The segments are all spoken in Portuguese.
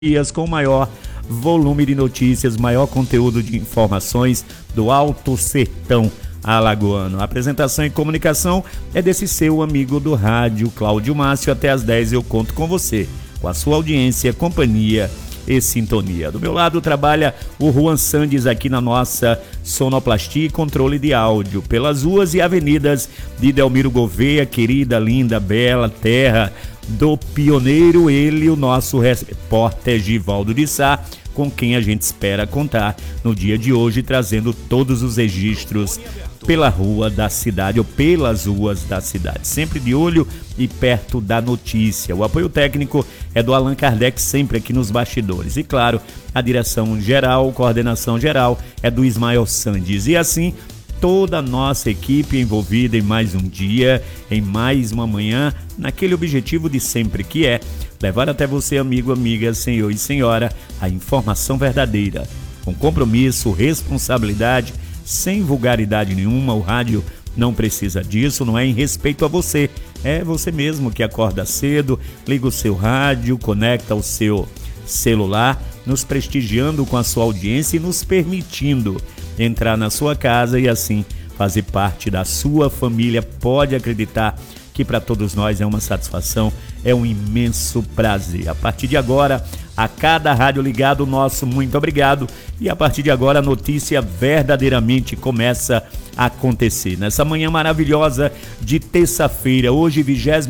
dias com maior volume de notícias, maior conteúdo de informações do Alto Sertão alagoano. A apresentação e comunicação é desse seu amigo do rádio, Cláudio Márcio. Até às 10 eu conto com você, com a sua audiência, companhia e sintonia. Do meu lado trabalha o Juan Sandes aqui na nossa sonoplastia e controle de áudio, pelas ruas e avenidas de Delmiro Gouveia, querida, linda, bela terra do pioneiro, ele, o nosso repórter Givaldo de Sá, com quem a gente espera contar no dia de hoje, trazendo todos os registros pela rua da cidade ou pelas ruas da cidade, sempre de olho e perto da notícia. O apoio técnico é do Allan Kardec, sempre aqui nos bastidores. E claro, a direção geral, coordenação geral é do Ismael Sandes. E assim, toda a nossa equipe envolvida em mais um dia, em mais uma manhã, naquele objetivo de sempre, que é levar até você, amigo, amiga, senhor e senhora, a informação verdadeira, com compromisso, responsabilidade, sem vulgaridade nenhuma. O rádio não precisa disso, não é em respeito a você, é você mesmo que acorda cedo, liga o seu rádio, conecta o seu celular, nos prestigiando com a sua audiência e nos permitindo entrar na sua casa e assim fazer parte da sua família. Pode acreditar que para todos nós é uma satisfação, é um imenso prazer. A partir de agora, a cada rádio ligado, nosso muito obrigado. E a partir de agora a notícia verdadeiramente começa a acontecer. Nessa manhã maravilhosa de terça-feira, hoje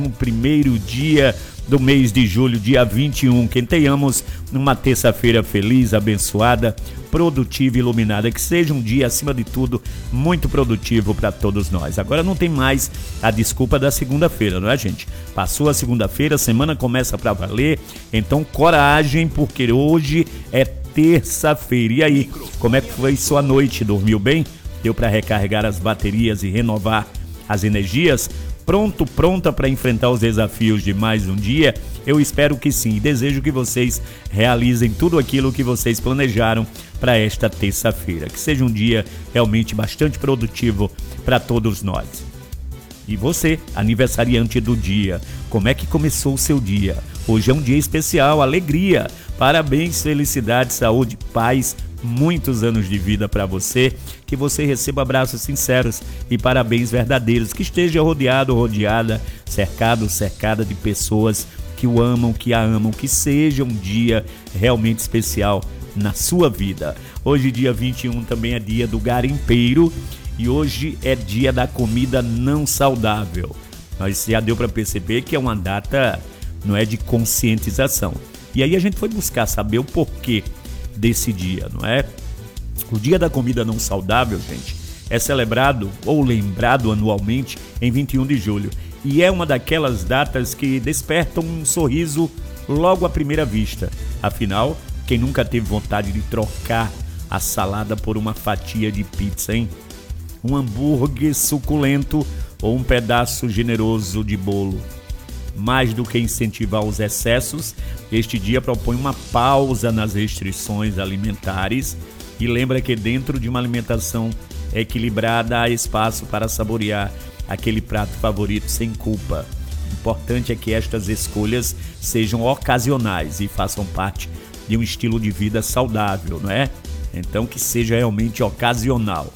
21º dia do mês de julho, dia 21, que tenhamos uma terça-feira feliz, abençoada, produtiva e iluminada, que seja um dia, acima de tudo, muito produtivo para todos nós. Agora não tem mais a desculpa da segunda-feira, não é, gente? Passou a segunda-feira, a semana começa para valer, então coragem, porque hoje é terça-feira. E aí, como é que foi sua noite? Dormiu bem? Deu para recarregar as baterias e renovar as energias? Pronta para enfrentar os desafios de mais um dia? Eu espero que sim, e desejo que vocês realizem tudo aquilo que vocês planejaram para esta terça-feira, que seja um dia realmente bastante produtivo para todos nós. E você, aniversariante do dia, como é que começou o seu dia? Hoje é um dia especial, alegria, parabéns, felicidade, saúde, paz, muitos anos de vida para você, que você receba abraços sinceros e parabéns verdadeiros, que esteja rodeado, rodeada, cercada de pessoas que o amam, que a amam, que seja um dia realmente especial na sua vida. Hoje, dia 21, também é dia do garimpeiro e hoje é dia da comida não saudável. Mas já deu para perceber que é uma data, não é, de conscientização. E aí a gente foi buscar saber o porquê desse dia, não é? O dia da comida não saudável, gente, é celebrado ou lembrado anualmente em 21 de julho. E é uma daquelas datas que despertam um sorriso logo à primeira vista. Afinal, quem nunca teve vontade de trocar a salada por uma fatia de pizza, hein? Um hambúrguer suculento ou um pedaço generoso de bolo? Mais do que incentivar os excessos, este dia propõe uma pausa nas restrições alimentares e lembra que dentro de uma alimentação equilibrada há espaço para saborear aquele prato favorito sem culpa. O importante é que estas escolhas sejam ocasionais e façam parte de um estilo de vida saudável, não é? Então que seja realmente ocasional.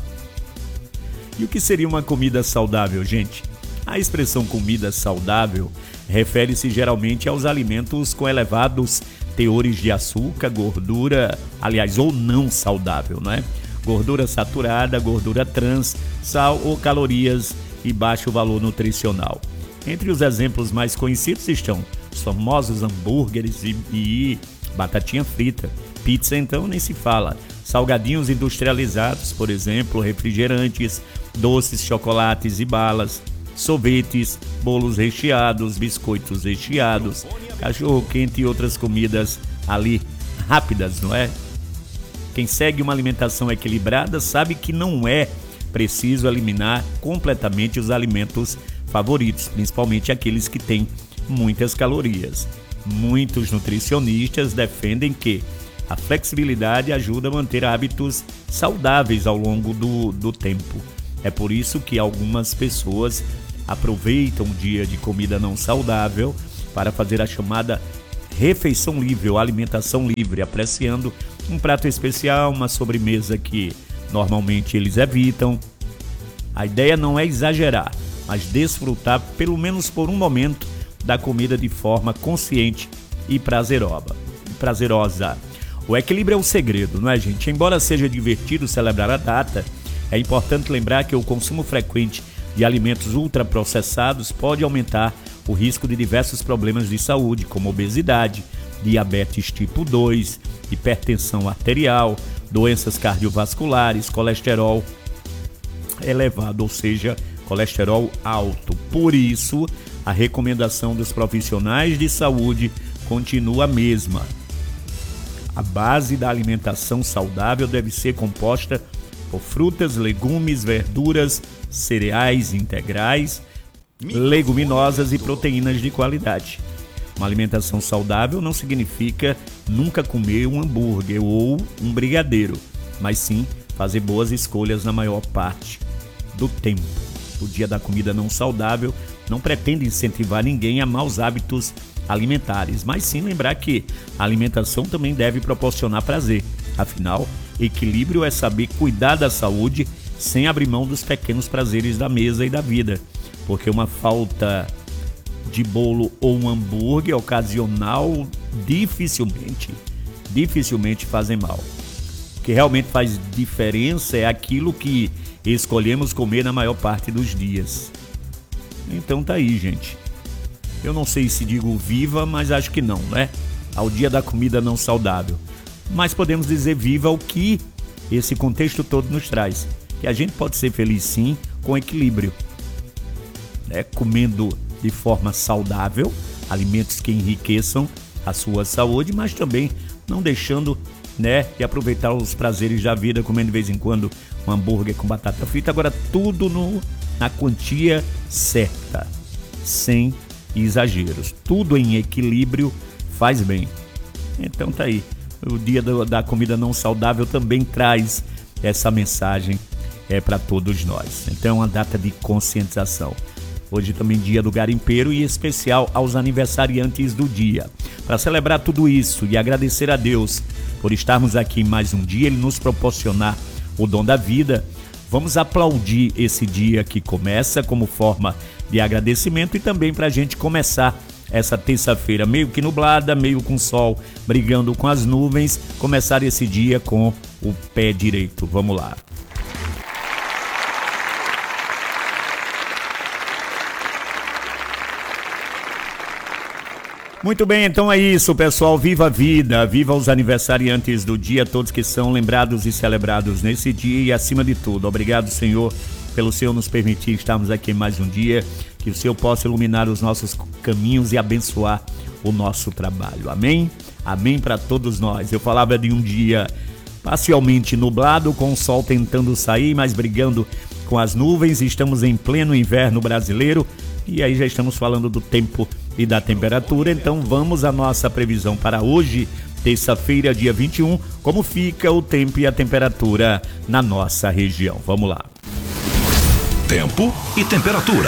E o que seria uma comida saudável, gente? A expressão comida saudável refere-se geralmente aos alimentos com elevados teores de açúcar, gordura, aliás, ou não saudável, não é? Gordura saturada, gordura trans, sal ou calorias e baixo valor nutricional. Entre os exemplos mais conhecidos estão os famosos hambúrgueres e batatinha frita, pizza então nem se fala, salgadinhos industrializados, por exemplo, refrigerantes, doces, chocolates e balas, sorvetes, bolos recheados, biscoitos recheados, cachorro-quente e outras comidas ali rápidas, não é? Quem segue uma alimentação equilibrada sabe que não é preciso eliminar completamente os alimentos favoritos, principalmente aqueles que têm muitas calorias. Muitos nutricionistas defendem que a flexibilidade ajuda a manter hábitos saudáveis ao longo do tempo. É por isso que algumas pessoas aproveitam o dia de comida não saudável para fazer a chamada refeição livre ou alimentação livre, apreciando um prato especial, uma sobremesa que normalmente eles evitam. A ideia não é exagerar, mas desfrutar pelo menos por um momento da comida de forma consciente e prazerosa. O equilíbrio é o segredo, não é, gente? Embora seja divertido celebrar a data, é importante lembrar que o consumo frequente de alimentos ultraprocessados pode aumentar o risco de diversos problemas de saúde, como obesidade, diabetes tipo 2, hipertensão arterial, doenças cardiovasculares, colesterol elevado, ou seja, colesterol alto. Por isso, a recomendação dos profissionais de saúde continua a mesma. A base da alimentação saudável deve ser composta por frutas, legumes, verduras, cereais integrais, leguminosas e proteínas de qualidade. Uma alimentação saudável não significa nunca comer um hambúrguer ou um brigadeiro, mas sim fazer boas escolhas na maior parte do tempo. O Dia da Comida Não Saudável não pretende incentivar ninguém a maus hábitos alimentares, mas sim lembrar que a alimentação também deve proporcionar prazer. Afinal, equilíbrio é saber cuidar da saúde sem abrir mão dos pequenos prazeres da mesa e da vida, porque uma falta de bolo ou um hambúrguer ocasional dificilmente fazem mal. O que realmente faz diferença é aquilo que escolhemos comer na maior parte dos dias. Então tá aí, gente. Eu não sei se digo viva, mas acho que não, né? Ao Dia da Comida Não Saudável. Mas podemos dizer viva o que esse contexto todo nos traz. Que a gente pode ser feliz sim, com equilíbrio, né? Comendo de forma saudável, alimentos que enriqueçam a sua saúde, mas também não deixando, né, de aproveitar os prazeres da vida, comendo de vez em quando um hambúrguer com batata frita. Agora tudo na quantia certa, sem exageros. Tudo em equilíbrio faz bem. Então tá aí. O Dia da Comida Não Saudável também traz essa mensagem para todos nós. Então é uma data de conscientização. Hoje também dia do garimpeiro e especial aos aniversariantes do dia. Para celebrar tudo isso e agradecer a Deus por estarmos aqui mais um dia, Ele nos proporcionar o dom da vida, vamos aplaudir esse dia que começa como forma de agradecimento e também para a gente começar essa terça-feira meio que nublada, meio com sol, brigando com as nuvens, começar esse dia com o pé direito. Vamos lá. Muito bem, então é isso, pessoal. Viva a vida, viva os aniversariantes do dia, todos que são lembrados e celebrados nesse dia e, acima de tudo, obrigado, Senhor, pelo Senhor nos permitir estarmos aqui mais um dia, que o Senhor possa iluminar os nossos caminhos e abençoar o nosso trabalho. Amém? Amém para todos nós. Eu falava de um dia parcialmente nublado, com o sol tentando sair, mas brigando com as nuvens. Estamos em pleno inverno brasileiro e aí já estamos falando do tempo e da temperatura. Então vamos à nossa previsão para hoje, terça-feira, dia 21, como fica o tempo e a temperatura na nossa região. Vamos lá. Tempo e temperatura.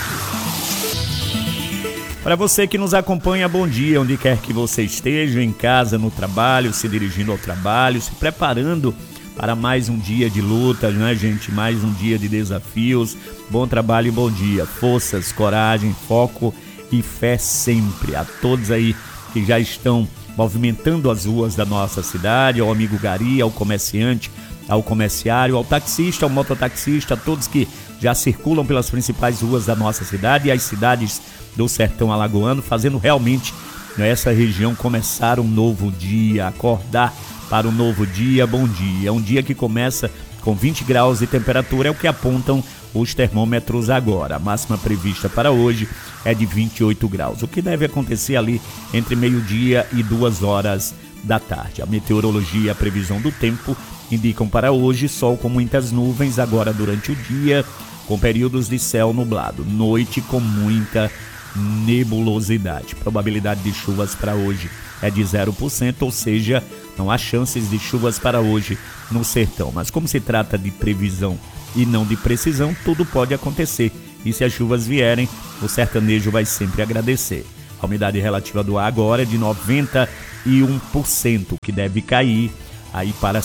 Para você que nos acompanha, bom dia, onde quer que você esteja, em casa, no trabalho, se dirigindo ao trabalho, se preparando para mais um dia de luta, né, gente? Mais um dia de desafios. Bom trabalho e bom dia. Forças, coragem, foco e fé sempre. A todos aí que já estão movimentando as ruas da nossa cidade, ao amigo Gari, ao comerciante, ao comerciário, ao taxista, ao mototaxista, a todos que já circulam pelas principais ruas da nossa cidade e as cidades do sertão alagoano, fazendo realmente nessa região começar um novo dia, acordar para um novo dia. Bom dia. É um dia que começa com 20 graus de temperatura, é o que apontam os termômetros agora. A máxima prevista para hoje é de 28 graus, o que deve acontecer ali entre meio-dia e 2 horas da tarde. A meteorologia e a previsão do tempo indicam para hoje sol com muitas nuvens agora durante o dia, com períodos de céu nublado, noite com muita nebulosidade. Probabilidade de chuvas para hoje é de 0%, ou seja, não há chances de chuvas para hoje no sertão. Mas como se trata de previsão e não de precisão, tudo pode acontecer. E se as chuvas vierem, o sertanejo vai sempre agradecer. A umidade relativa do ar agora é de 91%, que deve cair aí para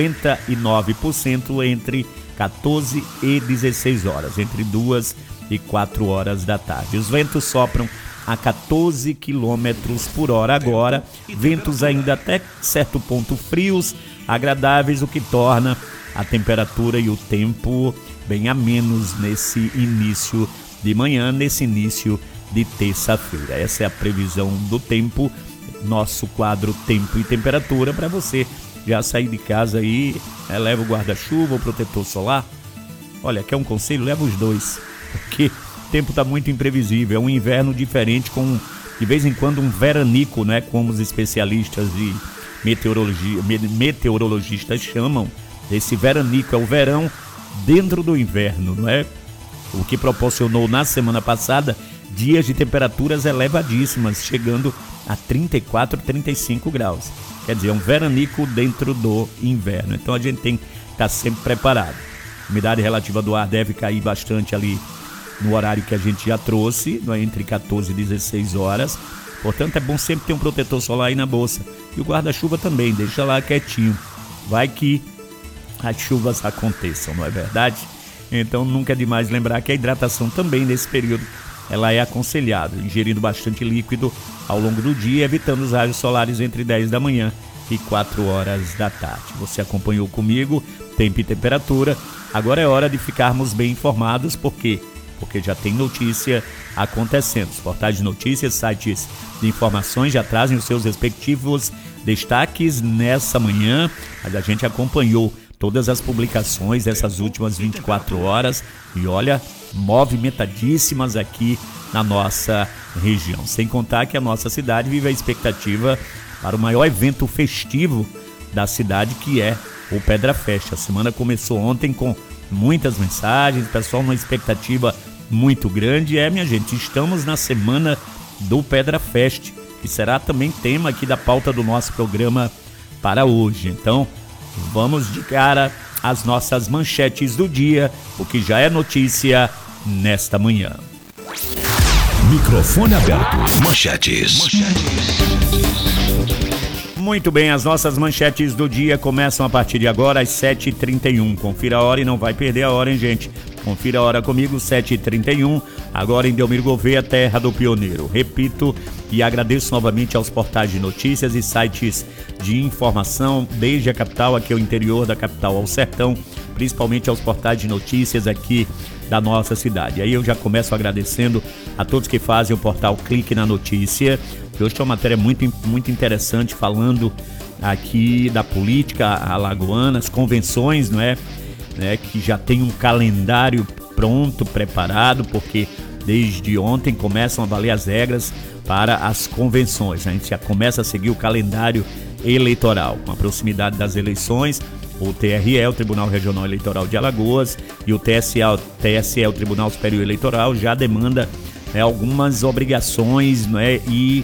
59% entre 14 e 16 horas, entre 2 e 4 horas da tarde. Os ventos sopram a 14 quilômetros por hora agora, ventos ainda até certo ponto frios, agradáveis, o que torna a temperatura e o tempo bem amenos nesse início de manhã, nesse início de terça-feira. Essa é a previsão do tempo, nosso quadro tempo e temperatura, para você já sair de casa aí, leva o guarda-chuva, o protetor solar. Olha, quer um conselho? Leva os dois, porque o tempo está muito imprevisível, é um inverno diferente com, de vez em quando, um veranico, né, como os especialistas de meteorologistas chamam. Esse veranico é o verão dentro do inverno, não é? O que proporcionou na semana passada dias de temperaturas elevadíssimas, chegando a 34, 35 graus. Quer dizer, é um veranico dentro do inverno. Então a gente tem que estar sempre preparado. A umidade relativa do ar deve cair bastante ali no horário que a gente já trouxe, não é? Entre 14 e 16 horas. Portanto, é bom sempre ter um protetor solar aí na bolsa. E o guarda-chuva também, deixa lá quietinho. Vai que as chuvas aconteçam, não é verdade? Então nunca é demais lembrar que a hidratação também nesse período ela é aconselhável, ingerindo bastante líquido ao longo do dia, evitando os raios solares entre 10 da manhã e 4 horas da tarde. Você acompanhou comigo, tempo e temperatura. Agora é hora de ficarmos bem informados, porque já tem notícia acontecendo. Os portais de notícias, sites de informações já trazem os seus respectivos destaques nessa manhã. A gente acompanhou todas as publicações dessas últimas 24 horas e olha, movimentadíssimas aqui na nossa região. Sem contar que a nossa cidade vive a expectativa para o maior evento festivo da cidade, que é o Pedra Fest. A semana começou ontem com muitas mensagens, pessoal numa expectativa muito grande. Minha gente, estamos na semana do Pedra Fest, que será também tema aqui da pauta do nosso programa para hoje. Então, vamos de cara às nossas manchetes do dia, o que já é notícia nesta manhã. Microfone aberto. Manchetes. Muito bem, as nossas manchetes do dia começam a partir de agora às 7h31. Confira a hora e não vai perder a hora, hein, gente? Confira a hora comigo, 7h31, agora em Delmiro Gouveia, terra do pioneiro. Repito e agradeço novamente aos portais de notícias e sites de informação, desde a capital, aqui ao interior da capital, ao sertão, principalmente aos portais de notícias aqui da nossa cidade. Aí eu já começo agradecendo a todos que fazem o portal Clique na Notícia, que hoje tem uma matéria muito interessante falando aqui da política alagoana, as convenções, não é? Que já tem um calendário pronto, preparado, porque desde ontem começam a valer as regras para as convenções. A gente já começa a seguir o calendário eleitoral. Com a proximidade das eleições, o TRE, o Tribunal Regional Eleitoral de Alagoas, e o TSE, o Tribunal Superior Eleitoral, já demanda algumas obrigações, e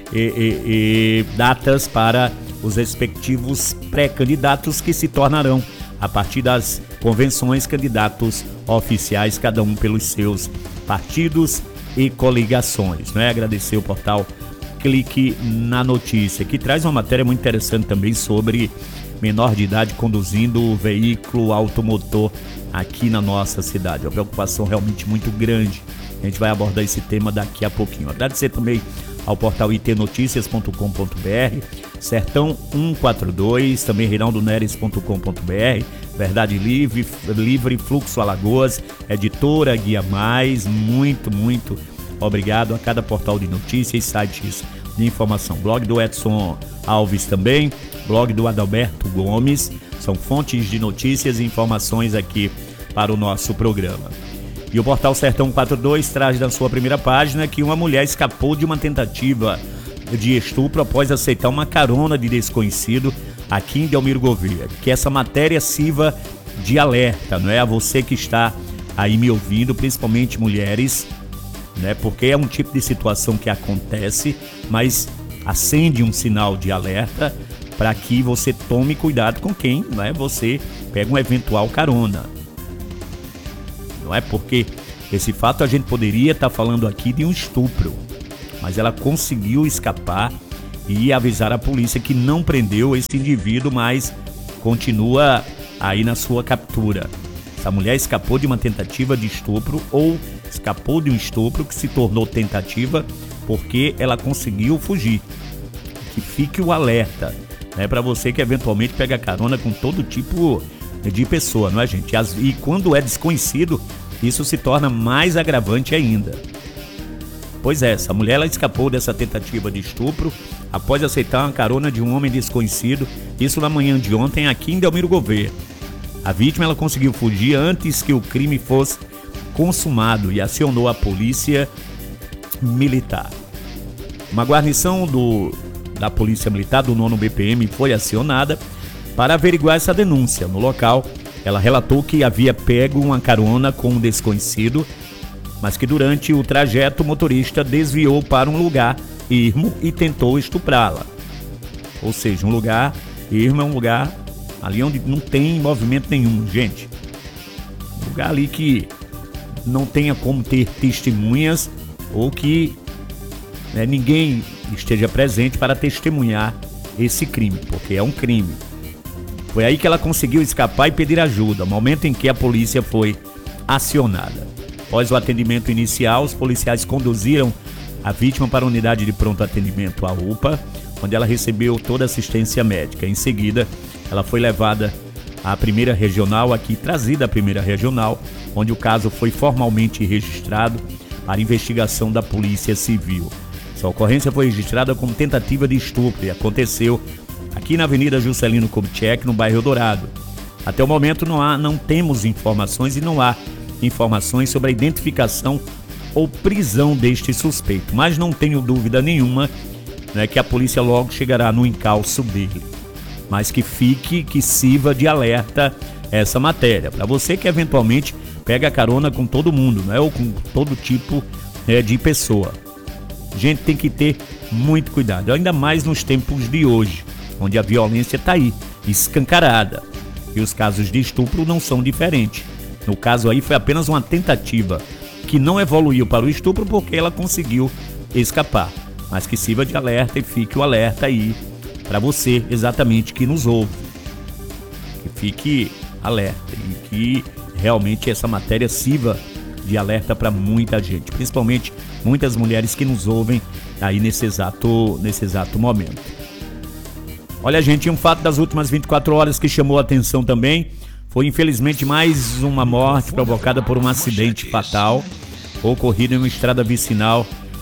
datas para os respectivos pré-candidatos que se tornarão, a partir das convenções, candidatos oficiais, cada um pelos seus partidos e coligações. Agradecer o portal Clique na Notícia, que traz uma matéria muito interessante também sobre menor de idade conduzindo o veículo automotor aqui na nossa cidade. Uma preocupação realmente muito grande. A gente vai abordar esse tema daqui a pouquinho. Agradecer também ao portal itnoticias.com.br, Sertão 142, também reinaldoneres.com.br, Verdade Livre, Fluxo Alagoas, Editora Guia Mais. Muito obrigado a cada portal de notícias e sites de informação. Blog do Edson Alves também, blog do Adalberto Gomes, são fontes de notícias e informações aqui para o nosso programa. E o portal Sertão 42 traz na sua primeira página que uma mulher escapou de uma tentativa de estupro após aceitar uma carona de desconhecido aqui em Delmiro Gouveia. Que essa matéria sirva de alerta, a você que está aí me ouvindo, principalmente mulheres, porque é um tipo de situação que acontece, mas acende um sinal de alerta para que você tome cuidado com quem você pega um eventual carona. Não é porque esse fato a gente poderia estar falando aqui de um estupro, mas ela conseguiu escapar e avisar a polícia que não prendeu esse indivíduo, mas continua aí na sua captura. Essa mulher escapou de uma tentativa de estupro, ou escapou de um estupro que se tornou tentativa porque ela conseguiu fugir. Que fique o alerta, né, para você que eventualmente pega carona com todo tipo de pessoa, não é, gente? E quando é desconhecido, isso se torna mais agravante ainda. Pois é, essa mulher ela escapou dessa tentativa de estupro após aceitar uma carona de um homem desconhecido, isso na manhã de ontem aqui em Delmiro Gouveia. A vítima ela conseguiu fugir antes que o crime fosse consumado e acionou a polícia militar. Uma guarnição da polícia militar do 9º BPM foi acionada para averiguar essa denúncia. No local, ela relatou que havia pego uma carona com um desconhecido, mas que durante o trajeto o motorista desviou para um lugar ermo e tentou estuprá-la. Ou seja, um lugar ermo é um lugar ali onde não tem movimento nenhum, gente. Um lugar ali que não tenha como ter testemunhas ou que ninguém esteja presente para testemunhar esse crime, porque é um crime. Foi aí que ela conseguiu escapar e pedir ajuda, momento em que a polícia foi acionada. Após o atendimento inicial, os policiais conduziram a vítima para a unidade de pronto atendimento, a UPA, onde ela recebeu toda a assistência médica. Em seguida, ela foi levada à primeira regional, trazida à primeira regional, onde o caso foi formalmente registrado para investigação da Polícia Civil. Essa ocorrência foi registrada como tentativa de estupro e aconteceu aqui na Avenida Juscelino Kubitschek, no bairro Dourado. Até o momento não temos informações e não há informações sobre a identificação ou prisão deste suspeito, mas não tenho dúvida nenhuma, que a polícia logo chegará no encalço dele. Mas que sirva de alerta essa matéria, para você que eventualmente pega carona com todo mundo, ou com todo tipo de pessoa. Gente, tem que ter muito cuidado, ainda mais nos tempos de hoje, onde a violência está aí, escancarada. E os casos de estupro não são diferentes. No caso aí foi apenas uma tentativa, que não evoluiu para o estupro porque ela conseguiu escapar. Mas que sirva de alerta e fique o alerta aí para você exatamente que nos ouve. Que fique alerta e que realmente essa matéria sirva de alerta para muita gente, principalmente muitas mulheres que nos ouvem aí nesse exato momento. Olha, gente, um fato das últimas 24 horas que chamou a atenção também foi, infelizmente, mais uma morte provocada por um acidente fatal ocorrido em uma estrada vicinal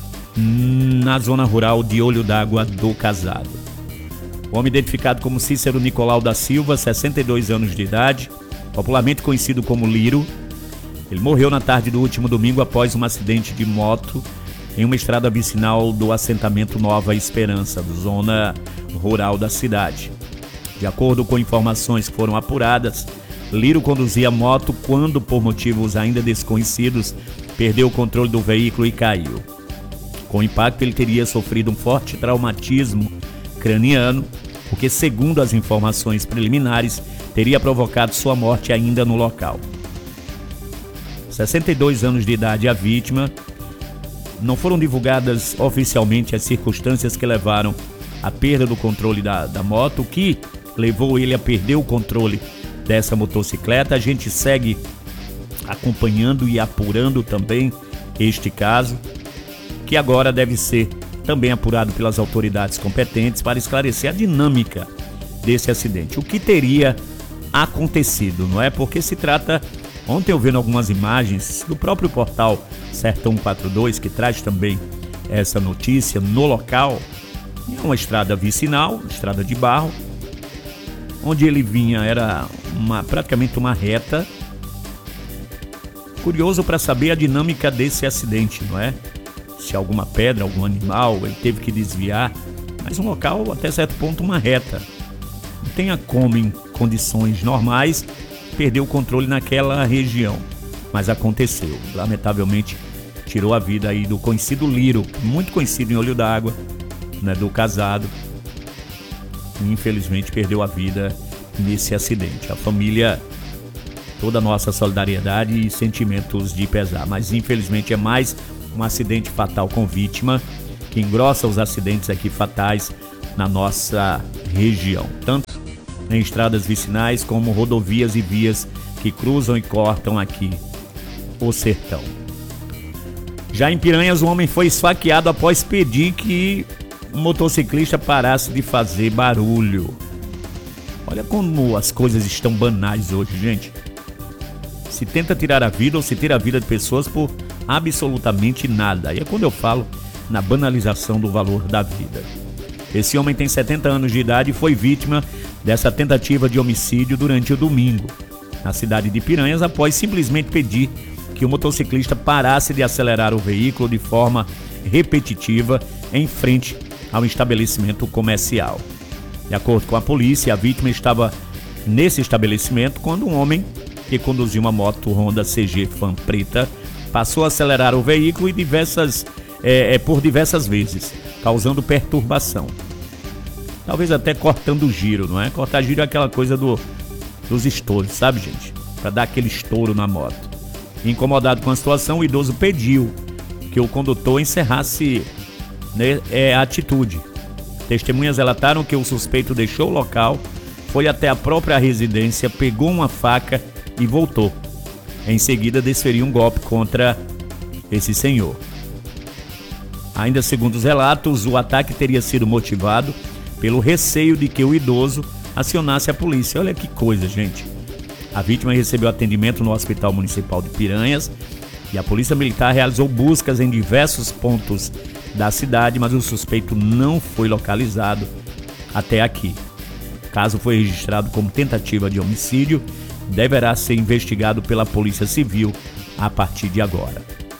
na zona rural de Olho d'Água do Casado. O homem identificado como Cícero Nicolau da Silva, 62 anos de idade, popularmente conhecido como Liro, ele morreu na tarde do último domingo após um acidente de moto em uma estrada vicinal do assentamento Nova Esperança, zona rural da cidade. De acordo com informações que foram apuradas, Liro conduzia a moto quando, por motivos ainda desconhecidos, perdeu o controle do veículo e caiu. Com o impacto, ele teria sofrido um forte traumatismo craniano, o que, segundo as informações preliminares, teria provocado sua morte ainda no local. 62 anos de idade a vítima. Não foram divulgadas oficialmente as circunstâncias que levaram à perda do controle da moto, o que levou ele a perder o controle dessa motocicleta. A gente segue acompanhando e apurando também este caso, que agora deve ser também apurado pelas autoridades competentes para esclarecer a dinâmica desse acidente. O que teria acontecido, não é? Porque se trata, ontem eu vendo algumas imagens do próprio portal Sertão 42, que traz também essa notícia no local, é uma estrada vicinal, estrada de barro, onde ele vinha era praticamente uma reta. Curioso para saber a dinâmica desse acidente, não é? Se alguma pedra, algum animal, ele teve que desviar, mas um local até certo ponto uma reta. Não tenha como em condições normais perder o controle naquela região, mas aconteceu. Lamentavelmente tirou a vida aí do conhecido Liro, muito conhecido em Olho d'Água, do Casado. Infelizmente perdeu a vida nesse acidente. A família, toda a nossa solidariedade e sentimentos de pesar, mas infelizmente é mais um acidente fatal com vítima que engrossa os acidentes aqui fatais na nossa região, tanto em estradas vicinais como rodovias e vias que cruzam e cortam aqui o sertão. Já em Piranhas, um homem foi esfaqueado após pedir que um motociclista parasse de fazer barulho. Olha como as coisas estão banais hoje, gente. Se tenta tirar a vida ou se tira a vida de pessoas por absolutamente nada. E é quando eu falo na banalização do valor da vida. Esse homem tem 70 anos de idade e foi vítima dessa tentativa de homicídio durante o domingo, na cidade de Piranhas, após simplesmente pedir que o motociclista parasse de acelerar o veículo de forma repetitiva em frente ao estabelecimento comercial. De acordo com a polícia, a vítima estava nesse estabelecimento quando um homem que conduzia uma moto Honda CG Fan preta passou a acelerar o veículo e por diversas vezes, causando perturbação. Talvez até cortando o giro, não é? Cortar giro é aquela coisa dos estouros, sabe, gente? Para dar aquele estouro na moto. Incomodado com a situação, o idoso pediu que o condutor encerrasse a atitude. Testemunhas relataram que o suspeito deixou o local, foi até a própria residência, pegou uma faca e voltou. Em seguida, desferiu um golpe contra esse senhor. Ainda segundo os relatos, o ataque teria sido motivado pelo receio de que o idoso acionasse a polícia. Olha que coisa, gente. A vítima recebeu atendimento no Hospital Municipal de Piranhas e a Polícia Militar realizou buscas em diversos pontos da cidade, mas o suspeito não foi localizado até aqui. O caso foi registrado como tentativa de homicídio, deverá ser investigado pela Polícia Civil a partir de agora.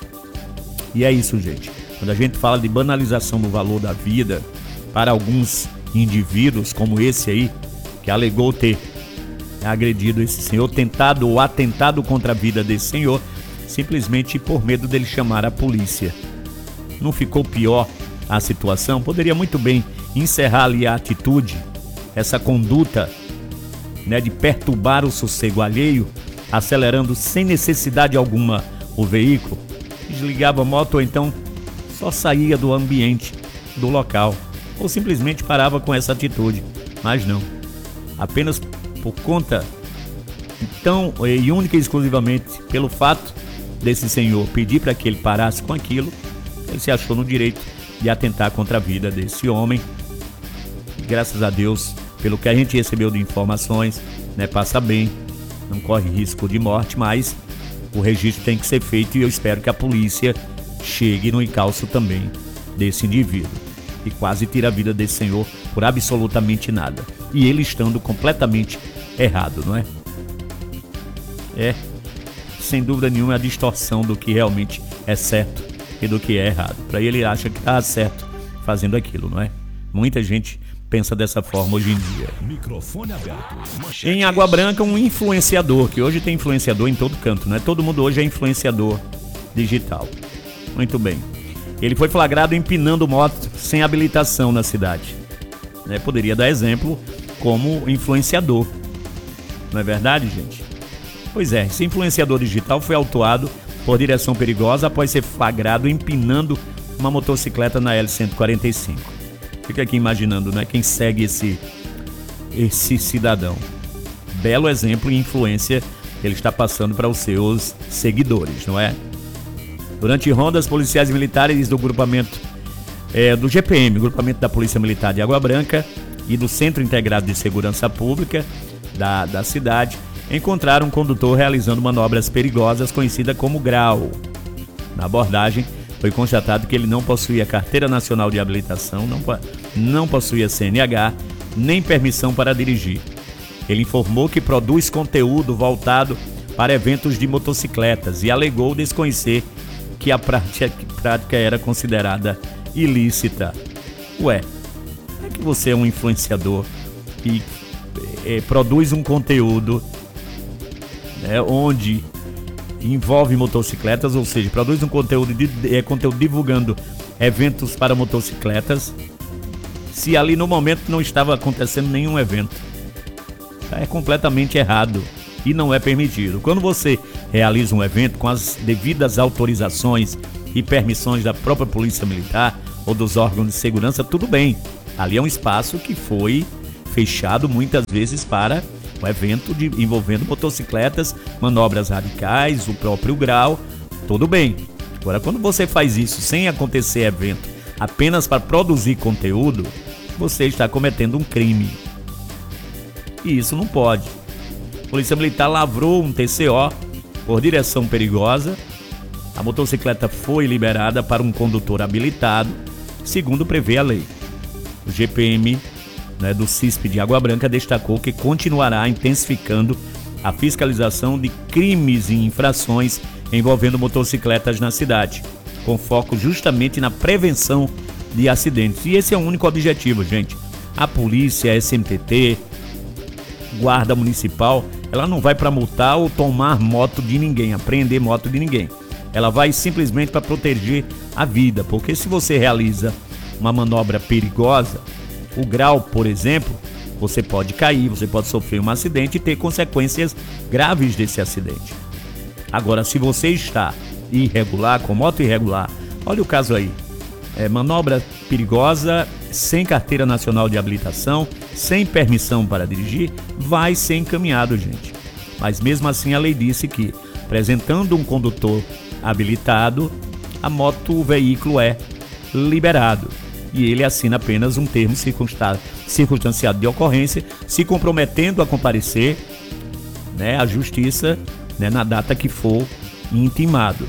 E é isso, gente. Quando a gente fala de banalização do valor da vida, para alguns indivíduos como esse aí, que alegou ter agredido esse senhor, tentado ou atentado contra a vida desse senhor, simplesmente por medo dele chamar a polícia. Não ficou pior a situação? Poderia muito bem encerrar ali a atitude, essa conduta, de perturbar o sossego alheio, acelerando sem necessidade alguma o veículo, desligava a moto ou então só saía do ambiente, do local, ou simplesmente parava com essa atitude. Mas não, apenas por conta, então, e única e exclusivamente pelo fato desse senhor pedir para que ele parasse com aquilo, ele se achou no direito de atentar contra a vida desse homem. E, graças a Deus, pelo que a gente recebeu de informações, passa bem, não corre risco de morte, mas o registro tem que ser feito e eu espero que a polícia chegue no encalço também desse indivíduo, que quase tira a vida desse senhor por absolutamente nada. E ele estando completamente errado, não é? Sem dúvida nenhuma, a distorção do que realmente é certo e do que é errado. Para ele acha que está certo fazendo aquilo, não é? Muita gente pensa dessa forma hoje em dia. Microfone aberto. Em Água Branca, um influenciador, que hoje tem influenciador em todo canto, né? Todo mundo hoje é influenciador digital. Muito bem. Ele foi flagrado empinando moto sem habilitação na cidade. Poderia dar exemplo como influenciador. Não é verdade, gente? Pois é, esse influenciador digital foi autuado por direção perigosa após ser flagrado empinando uma motocicleta na L145. Fica aqui imaginando, quem segue esse cidadão. Belo exemplo e influência que ele está passando para os seus seguidores, não é? Durante rondas, policiais militares do grupamento do GPM, grupamento da Polícia Militar de Água Branca e do Centro Integrado de Segurança Pública da cidade, encontraram um condutor realizando manobras perigosas conhecida como grau. Na abordagem, foi constatado que ele não possuía carteira nacional de habilitação, não possuía CNH, nem permissão para dirigir. Ele informou que produz conteúdo voltado para eventos de motocicletas e alegou desconhecer que a prática era considerada ilícita. Ué, é que você é um influenciador que produz um conteúdo onde envolve motocicletas, ou seja, produz um conteúdo divulgando eventos para motocicletas, se ali no momento não estava acontecendo nenhum evento. É completamente errado e não é permitido. Quando você realiza um evento com as devidas autorizações e permissões da própria Polícia Militar, ou dos órgãos de segurança, tudo bem. Ali é um espaço que foi fechado muitas vezes para o evento envolvendo motocicletas, manobras radicais, o próprio grau, tudo bem. Agora, quando você faz isso sem acontecer evento, apenas para produzir conteúdo, você está cometendo um crime. E isso não pode. A Polícia Militar lavrou um TCO por direção perigosa. A motocicleta foi liberada para um condutor habilitado, segundo prevê a lei. O GPM do CISP de Água Branca destacou que continuará intensificando a fiscalização de crimes e infrações envolvendo motocicletas na cidade, com foco justamente na prevenção de acidentes. E esse é o único objetivo, gente. A polícia, a SMTT, guarda municipal, ela não vai para multar ou tomar moto de ninguém, apreender moto de ninguém. Ela vai simplesmente para proteger a vida, porque se você realiza uma manobra perigosa, o grau, por exemplo, você pode cair, você pode sofrer um acidente e ter consequências graves desse acidente. Agora, se você está irregular, com moto irregular, olha o caso aí, manobra perigosa, sem carteira nacional de habilitação, sem permissão para dirigir, vai ser encaminhado, gente. Mas mesmo assim a lei disse que, apresentando um condutor habilitado, o veículo é liberado. E ele assina apenas um termo circunstanciado de ocorrência, se comprometendo a comparecer à justiça na data que for intimado.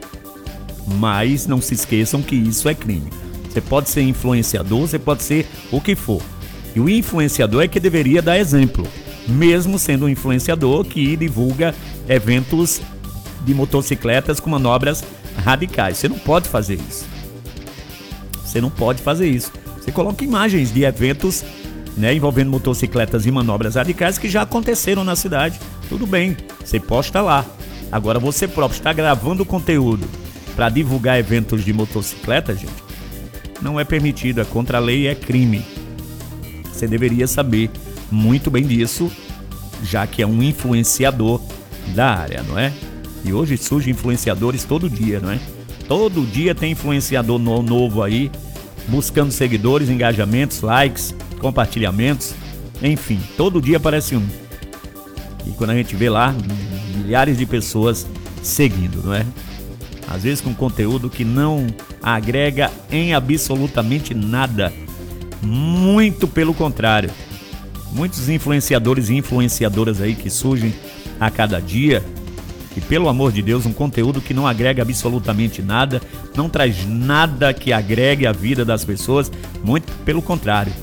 Mas não se esqueçam que isso é crime. Você pode ser influenciador, você pode ser o que for. E o influenciador é que deveria dar exemplo, mesmo sendo um influenciador que divulga eventos de motocicletas com manobras radicais. Você não pode fazer isso. Você não pode fazer isso. Você coloca imagens de eventos envolvendo motocicletas e manobras radicais que já aconteceram na cidade. Tudo bem, você posta lá. Agora você próprio está gravando conteúdo para divulgar eventos de motocicleta, gente, não é permitido, é contra a lei, é crime. Você deveria saber muito bem disso, já que é um influenciador da área, não é? E hoje surgem influenciadores todo dia, não é? Todo dia tem influenciador novo aí, buscando seguidores, engajamentos, likes, compartilhamentos, enfim, todo dia aparece um. E quando a gente vê lá, milhares de pessoas seguindo, não é? Às vezes com conteúdo que não agrega em absolutamente nada. Muito pelo contrário. Muitos influenciadores e influenciadoras aí que surgem a cada dia, e pelo amor de Deus, um conteúdo que não agrega absolutamente nada, não traz nada que agregue a vida das pessoas, muito pelo contrário.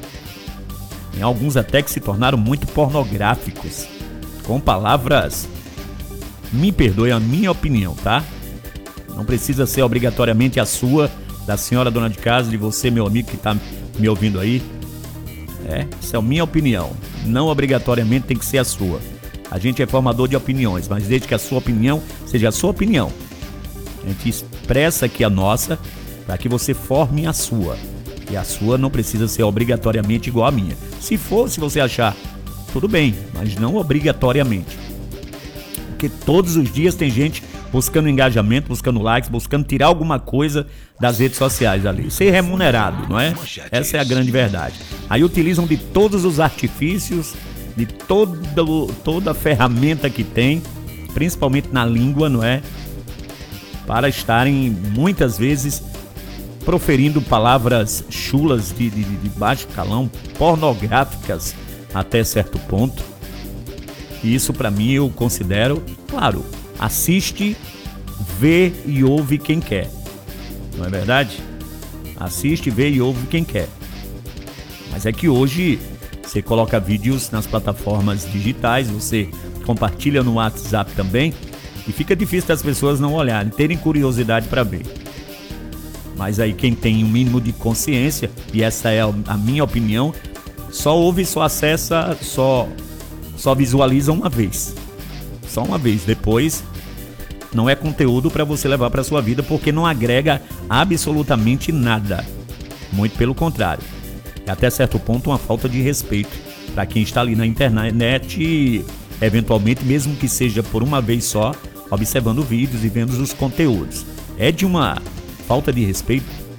Tem alguns até que se tornaram muito pornográficos, com palavras, me perdoe a minha opinião, tá? Não precisa ser obrigatoriamente a sua, da senhora dona de casa, de você, meu amigo que está me ouvindo aí. Essa é a minha opinião, não obrigatoriamente tem que ser a sua. A gente é formador de opiniões, mas desde que a sua opinião seja a sua opinião. A gente expressa aqui a nossa para que você forme a sua. E a sua não precisa ser obrigatoriamente igual à minha. Se for, se você achar, tudo bem, mas não obrigatoriamente. Porque todos os dias tem gente buscando engajamento, buscando likes, buscando tirar alguma coisa das redes sociais ali. Ser remunerado, não é? Essa é a grande verdade. Aí utilizam de todos os artifícios, de toda a ferramenta que tem, principalmente na língua, não é? Para estarem muitas vezes proferindo palavras chulas de baixo calão, pornográficas até certo ponto. E isso para mim eu considero, claro, assiste, vê e ouve quem quer. Não é verdade? Assiste, vê e ouve quem quer. Mas é que hoje você coloca vídeos nas plataformas digitais, você compartilha no WhatsApp também, e fica difícil das pessoas não olharem, terem curiosidade para ver. Mas aí quem tem um mínimo de consciência, e essa é a minha opinião, só ouve, só acessa, só visualiza uma vez. Só uma vez. Depois não é conteúdo para você levar para sua vida, porque não agrega absolutamente nada. Muito pelo contrário. É até certo ponto uma falta de respeito para quem está ali na internet e, eventualmente, mesmo que seja por uma vez só, observando vídeos e vendo os conteúdos. É de uma falta de respeito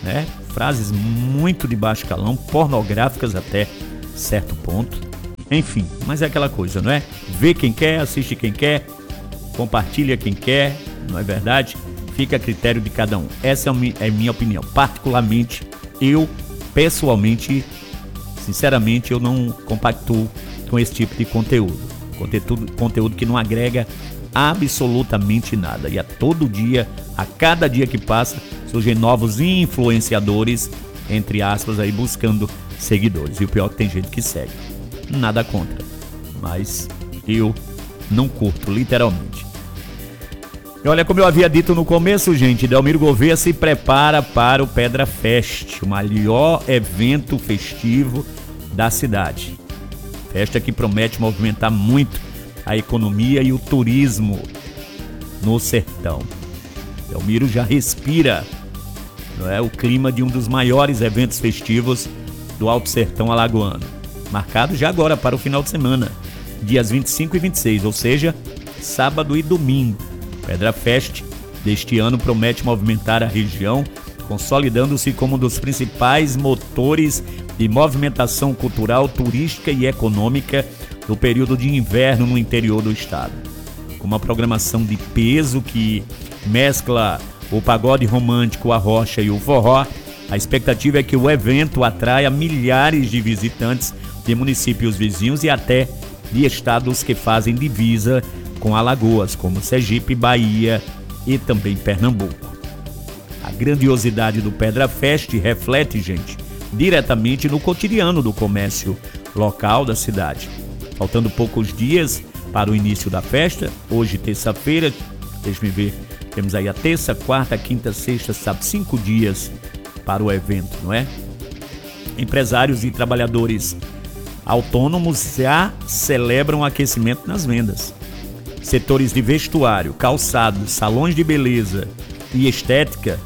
né? Frases muito de baixo calão, pornográficas até certo ponto. Enfim, mas é aquela coisa, não é? Vê quem quer, assiste quem quer, compartilha quem quer, não é verdade? Fica a critério de cada um. Essa é a minha opinião. Particularmente, eu, pessoalmente, sinceramente, eu não compactuo com esse tipo de conteúdo. Conteúdo que não agrega absolutamente nada. E a todo dia, a cada dia que passa, surgem novos influenciadores, entre aspas, aí buscando seguidores. E o pior é que tem gente que segue. Nada contra. Mas eu não curto, literalmente. E olha, como eu havia dito no começo, gente, Delmiro Gouveia se prepara para o Pedra Fest, o maior evento festivo da cidade. Festa que promete movimentar muito a economia e o turismo no sertão. Delmiro já respira, não é, o clima de um dos maiores eventos festivos do Alto Sertão Alagoano, marcado já agora para o final de semana, dias 25 e 26, ou seja, sábado e domingo. Pedra Fest deste ano promete movimentar a região, consolidando-se como um dos principais motores de movimentação cultural, turística e econômica do período de inverno no interior do estado. Com uma programação de peso que mescla o pagode romântico, a rocha e o forró, a expectativa é que o evento atraia milhares de visitantes de municípios vizinhos e até de estados que fazem divisa com Alagoas, como Sergipe, Bahia e também Pernambuco. A grandiosidade do Pedra Fest reflete, gente, diretamente no cotidiano do comércio local da cidade. Faltando poucos dias para o início da festa, hoje terça-feira, deixa-me ver, temos aí a terça, quarta, quinta, sexta, sábado, 5 dias para o evento, não é? Empresários e trabalhadores autônomos já celebram aquecimento nas vendas. Setores de vestuário, calçados, salões de beleza e estética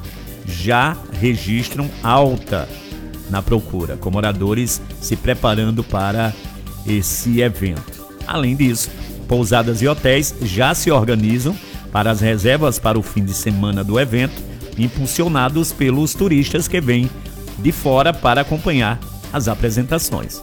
já registram alta na procura, com moradores se preparando para esse evento. Além disso, pousadas e hotéis já se organizam para as reservas para o fim de semana do evento, impulsionados pelos turistas que vêm de fora para acompanhar as apresentações.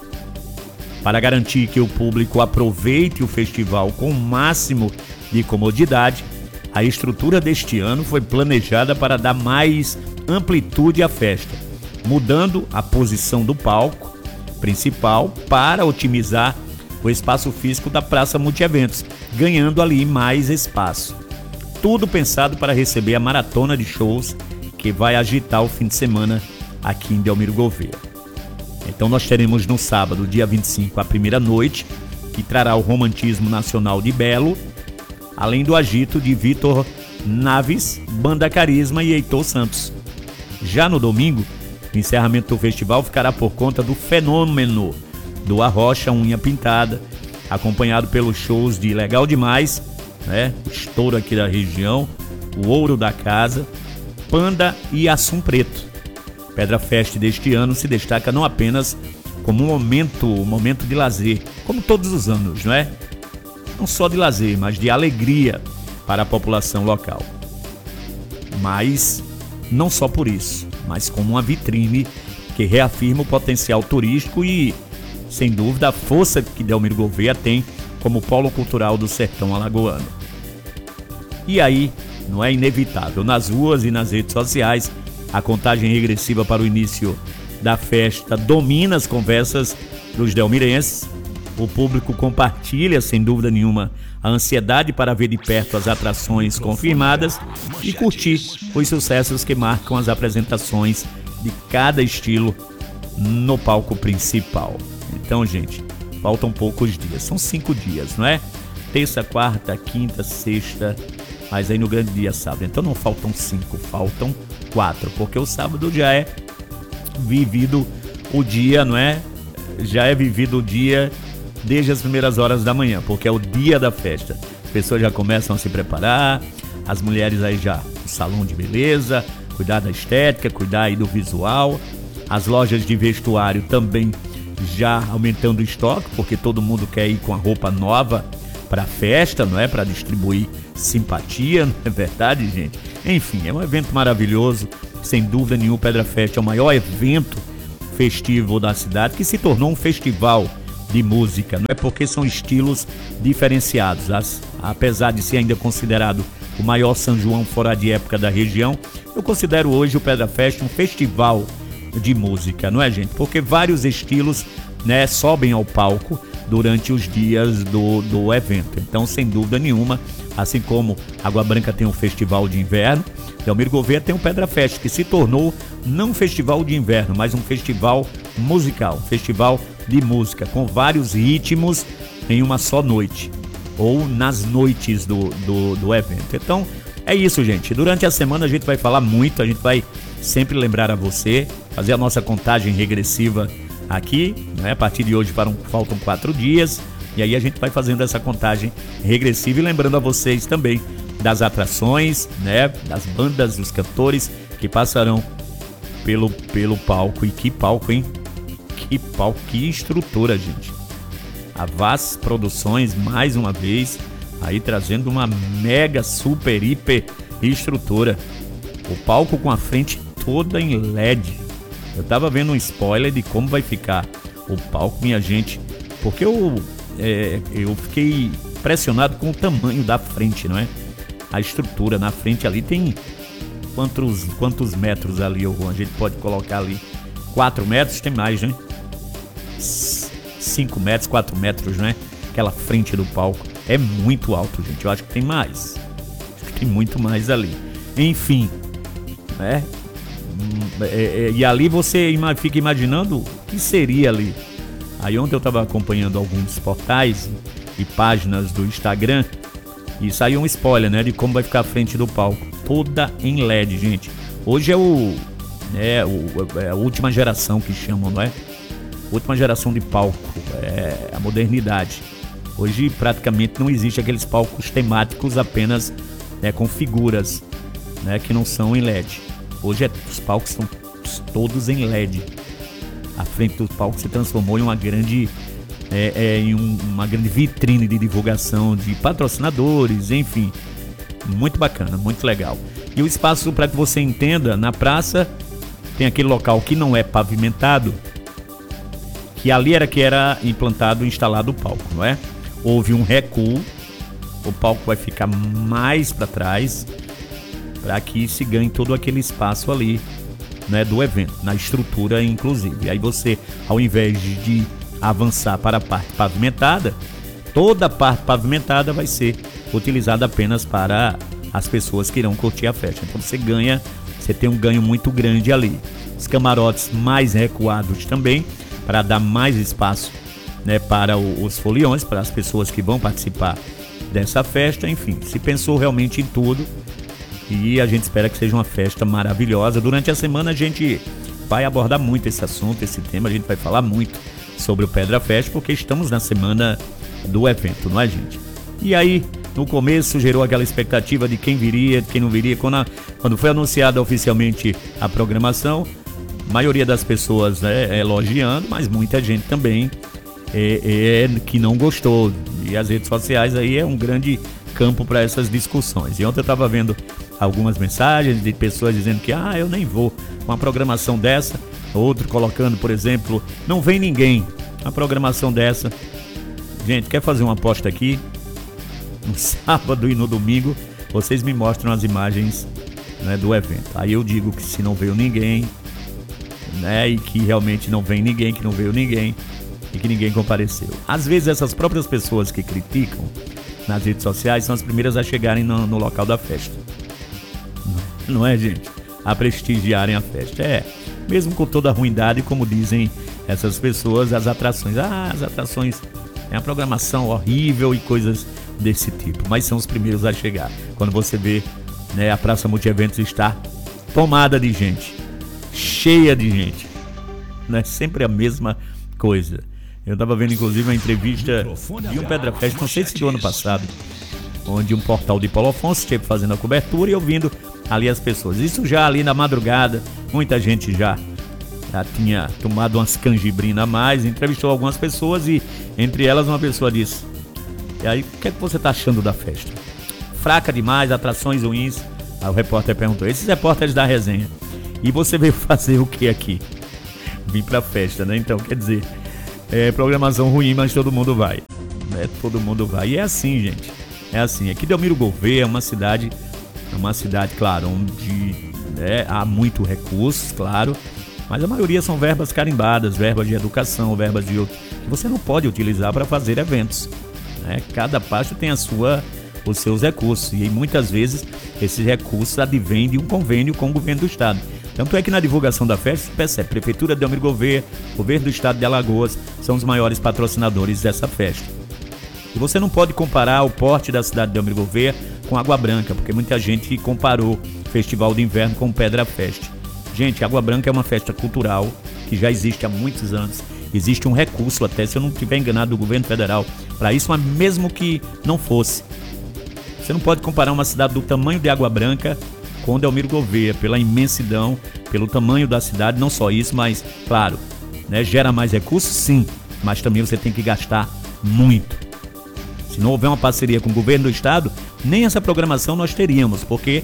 Para garantir que o público aproveite o festival com o máximo de comodidade, a estrutura deste ano foi planejada para dar mais amplitude à festa, mudando a posição do palco principal para otimizar o espaço físico da Praça Multieventos, ganhando ali mais espaço. Tudo pensado para receber a maratona de shows que vai agitar o fim de semana aqui em Delmiro Gouveia. Então nós teremos no sábado, dia 25, a primeira noite, que trará o romantismo nacional de Belo, além do agito de Vitor Naves, Banda Carisma e Heitor Santos. Já no domingo, o encerramento do festival ficará por conta do fenômeno do Arrocha Unha Pintada, acompanhado pelos shows de Legal Demais, né, o estouro aqui da região, o Ouro da Casa, Panda e Assum Preto. Pedra Fest deste ano se destaca não apenas como um momento de lazer, como todos os anos, não é? Não só de lazer, mas de alegria para a população local. Mas não só por isso, mas como uma vitrine que reafirma o potencial turístico e, sem dúvida, a força que Delmiro Gouveia tem como polo cultural do sertão alagoano. E aí, não é inevitável, nas ruas e nas redes sociais, a contagem regressiva para o início da festa domina as conversas dos delmirenses. O público compartilha, sem dúvida nenhuma, a ansiedade para ver de perto as atrações confirmadas e curtir os sucessos que marcam as apresentações de cada estilo no palco principal. Então, gente, faltam poucos dias, são 5 dias, não é? Terça, quarta, quinta, sexta, mas aí no grande dia sábado. Então não faltam 5, faltam 4, porque o sábado já é vivido o dia, não é? Já é vivido o dia desde as primeiras horas da manhã, porque é o dia da festa. As pessoas já começam a se preparar, as mulheres aí já no salão de beleza, cuidar da estética, cuidar aí do visual. As lojas de vestuário também já aumentando o estoque, porque todo mundo quer ir com a roupa nova para festa, não é? Para distribuir simpatia, não é verdade, gente? Enfim, é um evento maravilhoso, sem dúvida nenhuma. O Pedra Fest é o maior evento festivo da cidade, que se tornou um festival de música, não é? Porque são estilos diferenciados. Apesar de ser ainda considerado o maior São João fora de época da região, eu considero hoje o Pedra Fest um festival de música, não é, gente? Porque vários estilos, né, sobem ao palco durante os dias do evento. Então, sem dúvida nenhuma, assim como Água Branca tem um festival de inverno, Delmiro Gouveia tem o Pedra Fest, que se tornou não um festival de inverno, mas um festival musical, festival de música, com vários ritmos em uma só noite, ou nas noites do evento. Então, é isso, gente. Durante a semana a gente vai falar muito, a gente vai sempre lembrar a você, fazer a nossa contagem regressiva aqui, né? A partir de hoje faltam 4 dias, e aí a gente vai fazendo essa contagem regressiva e lembrando a vocês também das atrações, né? Das bandas, dos cantores que passarão pelo palco. E que palco, hein? Que palco, que estrutura, gente. A Vaz Produções, mais uma vez, aí trazendo uma mega, super, hiper estrutura. O palco com a frente toda em LED. Eu tava vendo um spoiler de como vai ficar o palco, minha gente, porque eu fiquei impressionado com o tamanho da frente, não é? A estrutura na frente ali tem quantos metros ali, a gente pode colocar ali? 4 metros, tem mais, né? 5 metros, 4 metros, né? Aquela frente do palco. É muito alto, gente. Eu acho que tem mais. Acho que tem muito mais ali. Enfim, né? E ali você fica imaginando o que seria ali. Aí ontem eu estava acompanhando alguns portais e páginas do Instagram e saiu um spoiler, né? De como vai ficar a frente do palco. Toda em LED, gente. Hoje é a última geração que chamam, não é? Última geração de palco, é a modernidade. Hoje praticamente não existe aqueles palcos temáticos apenas, né, com figuras, né, que não são em LED. Hoje os palcos são todos em LED. A frente do palco se transformou em uma grande vitrine de divulgação de patrocinadores, enfim. Muito bacana, muito legal. E o espaço, para que você entenda, na praça tem aquele local que não é pavimentado, que ali era que era instalado o palco, não é? Houve um recuo, o palco vai ficar mais para trás, para que se ganhe todo aquele espaço ali, né, do evento, na estrutura inclusive. Aí você, ao invés de avançar para a parte pavimentada, toda a parte pavimentada vai ser utilizada apenas para as pessoas que irão curtir a festa. Então você tem um ganho muito grande ali. Os camarotes mais recuados também, para dar mais espaço, né, para os foliões, para as pessoas que vão participar dessa festa. Enfim, se pensou realmente em tudo e a gente espera que seja uma festa maravilhosa. Durante a semana a gente vai abordar muito esse assunto, esse tema. A gente vai falar muito sobre o Pedra Fest, porque estamos na semana do evento, não é, gente? E aí, no começo gerou aquela expectativa de quem viria, de quem não viria. Quando foi anunciada oficialmente a programação, a maioria das pessoas, né, elogiando, mas muita gente também que não gostou. E as redes sociais aí é um grande campo para essas discussões. E ontem eu estava vendo algumas mensagens de pessoas dizendo que eu nem vou com uma programação dessa. Outro colocando, por exemplo, não vem ninguém. Uma programação dessa. Gente, quer fazer uma aposta aqui? No sábado e no domingo, vocês me mostram as imagens, né, do evento. Aí eu digo que se não veio ninguém, né, e que realmente não vem ninguém, que não veio ninguém e que ninguém compareceu. Às vezes essas próprias pessoas que criticam nas redes sociais são as primeiras a chegarem no local da festa. Não é, gente? A prestigiarem a festa. Mesmo com toda a ruindade, como dizem essas pessoas, as atrações é uma programação horrível e coisas desse tipo, mas são os primeiros a chegar. Quando você vê, né, a Praça Multieventos está tomada de gente, cheia de gente, não é sempre a mesma coisa. Eu estava vendo inclusive uma entrevista de um Pedra Fest, não sei se do ano passado, onde um portal de Paulo Afonso esteve fazendo a cobertura e ouvindo ali as pessoas. Isso já ali na madrugada, muita gente já tinha tomado umas canjibrinas a mais, entrevistou algumas pessoas e entre elas uma pessoa disse: E aí, o que é que você tá achando da festa? Fraca demais, atrações ruins? Aí o repórter perguntou, esses repórteres da resenha. E você veio fazer o que aqui? Vim pra festa, né? Então, quer dizer, programação ruim, mas todo mundo vai. Todo mundo vai. E é assim, gente. É assim. Aqui Delmiro Gouveia é uma cidade, claro, onde há muito recursos, claro, mas a maioria são verbas carimbadas, verbas de educação, verbas de outro, que você não pode utilizar para fazer eventos. Cada pasta tem os seus recursos, e muitas vezes esses recursos advêm de um convênio com o governo do estado. Tanto é que na divulgação da festa se percebe, Prefeitura de Delmiro Gouveia, Governo do Estado de Alagoas são os maiores patrocinadores dessa festa. E você não pode comparar o porte da cidade de Delmiro Gouveia com Água Branca, porque muita gente comparou o Festival de Inverno com o Pedra Fest. Gente, Água Branca é uma festa cultural que já existe há muitos anos. Existe um recurso até, se eu não estiver enganado, do governo federal para isso, mas mesmo que não fosse. Você não pode comparar uma cidade do tamanho de Água Branca com Delmiro Gouveia, pela imensidão, pelo tamanho da cidade, não só isso, mas, claro, gera mais recursos, sim, mas também você tem que gastar muito. Se não houver uma parceria com o governo do estado, nem essa programação nós teríamos, porque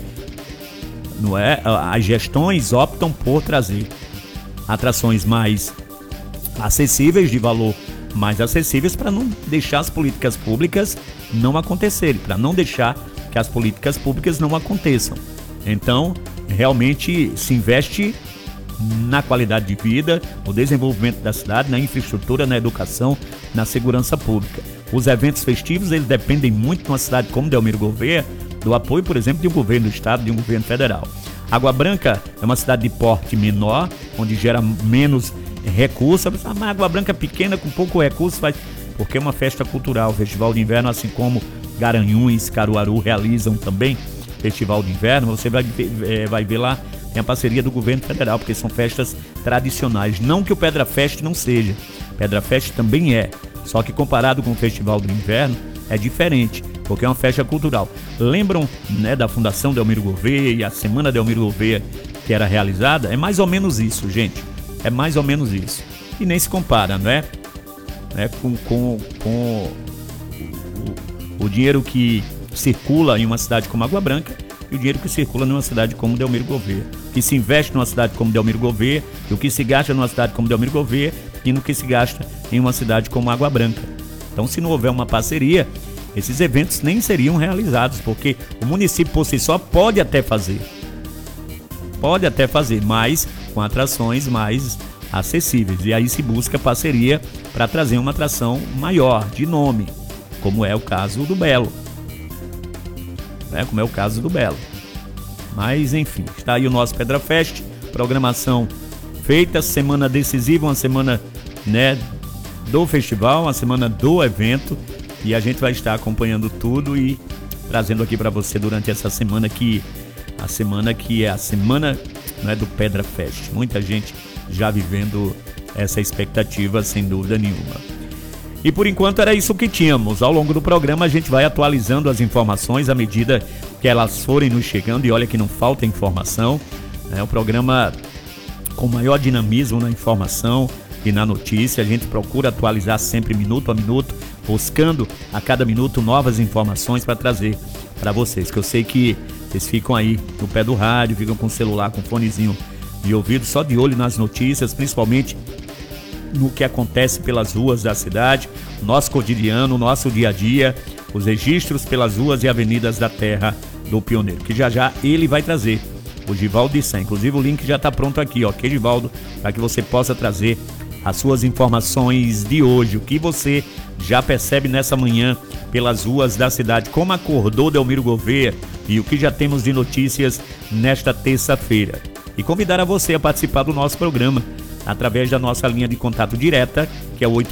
as gestões optam por trazer atrações mais acessíveis, de valor mais acessíveis, para não deixar as políticas públicas não acontecerem, para não deixar que as políticas públicas não aconteçam. Então, realmente se investe na qualidade de vida, no desenvolvimento da cidade, na infraestrutura, na educação, na segurança pública. Os eventos festivos, eles dependem muito, numa cidade como Delmiro Gouveia, do apoio, por exemplo, de um governo do estado, de um governo federal. Água Branca é uma cidade de porte menor, onde gera menos recursos. Mas Água Branca pequena, com pouco recurso, porque é uma festa cultural. O Festival de Inverno, assim como Garanhuns, Caruaru realizam também Festival de Inverno, você vai ver lá, tem a parceria do governo federal, porque são festas tradicionais. Não que o Pedra Fest não seja, Pedra Fest também é, só que comparado com o Festival do Inverno é diferente, porque é uma festa cultural. Lembram da Fundação Delmiro Gouveia e a Semana Delmiro Gouveia que era realizada? É mais ou menos isso, gente, é mais ou menos isso. E nem se compara, com o dinheiro que circula em uma cidade como Água Branca e o dinheiro que circula numa cidade como Delmiro Gouveia. O que se investe numa cidade como Delmiro Gouveia e o que se gasta numa cidade como Delmiro Gouveia e no que se gasta em uma cidade como Água Branca. Então, se não houver uma parceria, esses eventos nem seriam realizados, porque o município por si só pode até fazer, mas com atrações mais acessíveis. E aí se busca parceria para trazer uma atração maior, de nome, como é o caso do Belo. Mas enfim, está aí o nosso Pedra Fest, programação feita, semana decisiva, uma semana do festival, uma semana do evento, e a gente vai estar acompanhando tudo e trazendo aqui para você durante essa semana que é a semana do Pedra Fest. Muita gente já vivendo essa expectativa, sem dúvida nenhuma. E por enquanto era isso que tínhamos. Ao longo do programa a gente vai atualizando as informações à medida que elas forem nos chegando, e olha que não falta informação. É um programa com maior dinamismo na informação e na notícia. A gente procura atualizar sempre minuto a minuto, buscando a cada minuto novas informações para trazer para vocês, que eu sei que vocês ficam aí no pé do rádio, ficam com o celular, com o fonezinho de ouvido, só de olho nas notícias, principalmente no que acontece pelas ruas da cidade, o nosso cotidiano, o nosso dia a dia, os registros pelas ruas e avenidas da terra do Pioneiro, que já ele vai trazer, o Givaldo de Sá. Inclusive o link já está pronto aqui, ok, Givaldo, para que você possa trazer as suas informações de hoje, o que você já percebe nessa manhã pelas ruas da cidade, como acordou Delmiro Gouveia e o que já temos de notícias nesta terça-feira. E convidar a você a participar do nosso programa através da nossa linha de contato direta, que é o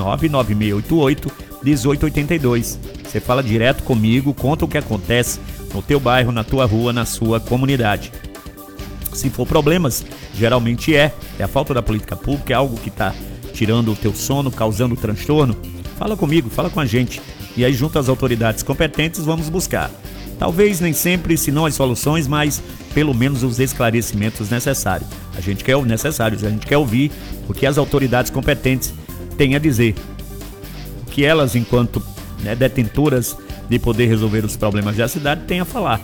829-9688-1882. Você fala direto comigo, conta o que acontece no teu bairro, na tua rua, na sua comunidade. Se for problemas, geralmente é a falta da política pública, é algo que está tirando o teu sono, causando transtorno. Fala comigo, fala com a gente. E aí, junto às autoridades competentes, vamos buscar. Talvez nem sempre, se não as soluções, mas pelo menos os esclarecimentos necessários. A gente quer ouvir o que as autoridades competentes têm a dizer. O que elas, enquanto né, detentoras de poder resolver os problemas da cidade, têm a falar.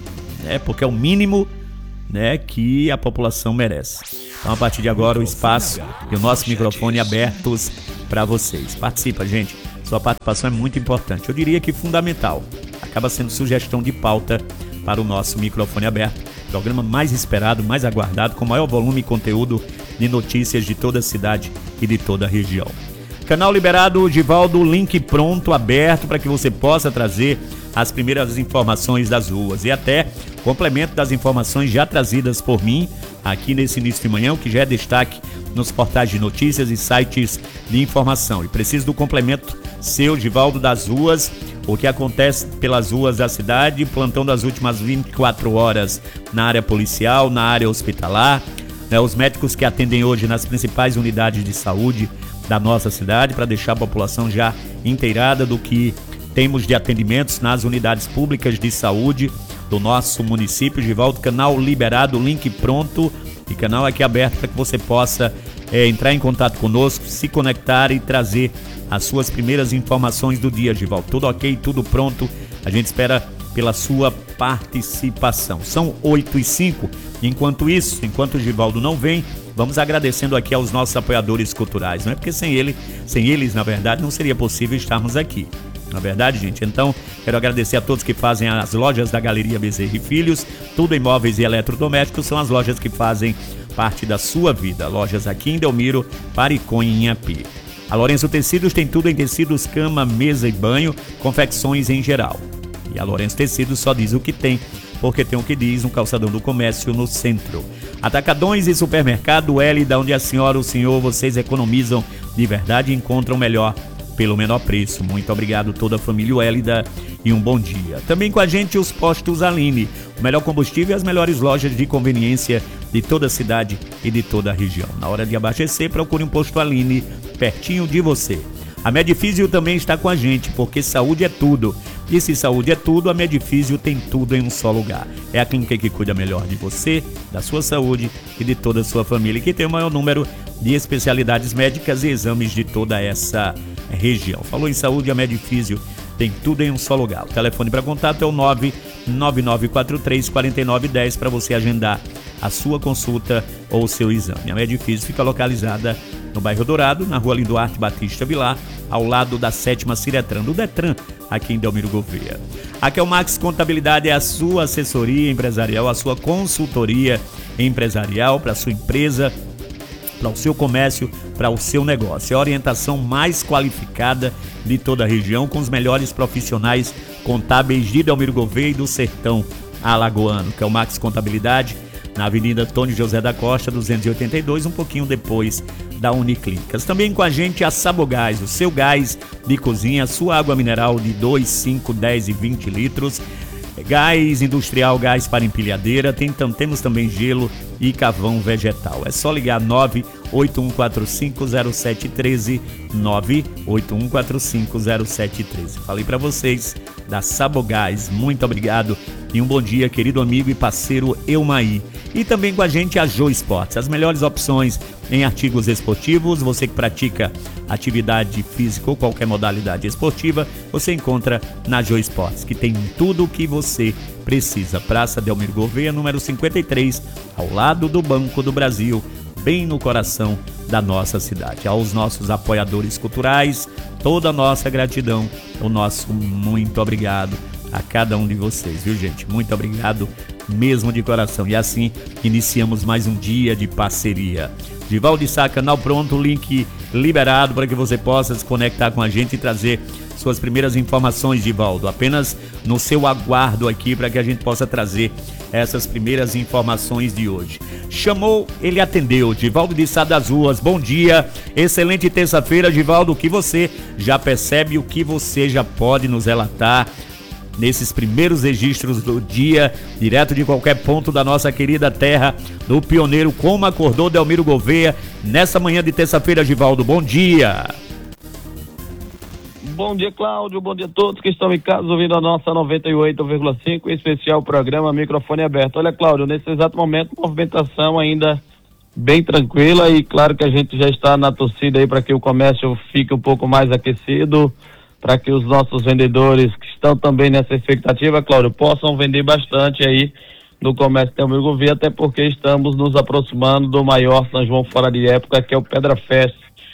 Porque é o mínimo, né, que a população merece. Então, a partir de agora, o espaço e o nosso microfone abertos para vocês. Participa, gente. Sua participação é muito importante. Eu diria que fundamental. Acaba sendo sugestão de pauta para o nosso microfone aberto. Programa mais esperado, mais aguardado, com maior volume e conteúdo de notícias de toda a cidade e de toda a região. Canal liberado, Givaldo, link pronto, aberto, para que você possa trazer as primeiras informações das ruas e até complemento das informações já trazidas por mim aqui nesse início de manhã, o que já é destaque nos portais de notícias e sites de informação. E preciso do complemento seu, Givaldo, das ruas, o que acontece pelas ruas da cidade, plantão das últimas 24 horas na área policial, na área hospitalar, né, os médicos que atendem hoje nas principais unidades de saúde da nossa cidade, para deixar a população já inteirada do que temos de atendimentos nas unidades públicas de saúde do nosso município. Givaldo, canal liberado, link pronto e canal aqui aberto para que você possa entrar em contato conosco, se conectar e trazer as suas primeiras informações do dia, Givaldo. Tudo ok, tudo pronto. A gente espera pela sua participação. São 8h05. Enquanto isso, enquanto o Givaldo não vem, vamos agradecendo aqui aos nossos apoiadores culturais, não é? Porque sem eles, na verdade, não seria possível estarmos aqui. Na verdade, gente, então, quero agradecer a todos que fazem as lojas da Galeria Bezerra e Filhos. Tudo em móveis e eletrodomésticos, são as lojas que fazem parte da sua vida. Lojas aqui em Delmiro, Pariconha e Inhapi. A Lourenço Tecidos tem tudo em tecidos, cama, mesa e banho, confecções em geral. E a Lourenço Tecidos só diz o que tem, porque tem o que diz no calçadão do comércio no centro. Atacadões e supermercado Hélida, onde a senhora, o senhor, vocês economizam de verdade e encontram melhor pelo menor preço. Muito obrigado toda a família Hélida e um bom dia. Também com a gente os postos Aline, o melhor combustível e as melhores lojas de conveniência de toda a cidade e de toda a região. Na hora de abastecer, procure um posto Aline pertinho de você. A Medifísio também está com a gente, porque saúde é tudo. E se saúde é tudo, a Medifísio tem tudo em um só lugar. É a clínica que cuida melhor de você, da sua saúde e de toda a sua família, que tem o maior número de especialidades médicas e exames de toda essa região. Falou em saúde, a Medifísio tem tudo em um só lugar. O telefone para contato é o 999434910 para você agendar a sua consulta ou o seu exame. A Medifísio fica localizada no bairro Dourado, na rua Linduarte Batista Vilar, ao lado da 7ª Ciretran, do Detran, aqui em Delmiro Gouveia. A Kelmax Contabilidade é a sua assessoria empresarial, a sua consultoria empresarial para a sua empresa, para o seu comércio, para o seu negócio. É a orientação mais qualificada de toda a região, com os melhores profissionais contábeis de Delmiro Gouveia e do Sertão Alagoano. Kelmax Contabilidade, na Avenida Antônio José da Costa, 282, um pouquinho depois da Uniclínicas. Também com a gente a Sabogás, o seu gás de cozinha, a sua água mineral de 2, 5, 10 e 20 litros, gás industrial, gás para empilhadeira, temos também gelo e carvão vegetal. É só ligar 981450713, 981450713. Falei para vocês da Sabogás. Muito obrigado e um bom dia, querido amigo e parceiro Eumaí. E também com a gente a Jô Esportes, as melhores opções em artigos esportivos. Você que pratica atividade física ou qualquer modalidade esportiva, você encontra na Jô Esportes, que tem tudo o que você precisa. Praça Delmiro Gouveia, número 53, ao lado do Banco do Brasil, bem no coração da nossa cidade. Aos nossos apoiadores culturais, toda a nossa gratidão, o nosso muito obrigado a cada um de vocês, viu, gente? Muito obrigado mesmo de coração. E assim iniciamos mais um dia de parceria. Givaldo Sá, canal pronto, link liberado para que você possa se conectar com a gente e trazer suas primeiras informações, Givaldo. Apenas no seu aguardo aqui para que a gente possa trazer essas primeiras informações de hoje. Chamou, ele atendeu. Givaldo de Sá das Ruas, bom dia. Excelente terça-feira, Givaldo. O que você já percebe, o que você já pode nos relatar nesses primeiros registros do dia, direto de qualquer ponto da nossa querida terra do pioneiro, como acordou Delmiro Gouveia nessa manhã de terça-feira, Givaldo. Bom dia. Bom dia, Cláudio. Bom dia a todos que estão em casa ouvindo a nossa 98,5, especial programa Microfone Aberto. Olha, Cláudio, nesse exato momento, movimentação ainda bem tranquila e claro que a gente já está na torcida aí para que o comércio fique um pouco mais aquecido. para que os nossos vendedores que estão também nessa expectativa, Cláudio, possam vender bastante aí no comércio de Delmiro Gouveia, até porque estamos nos aproximando do maior São João fora de época, que é o Pedra Fest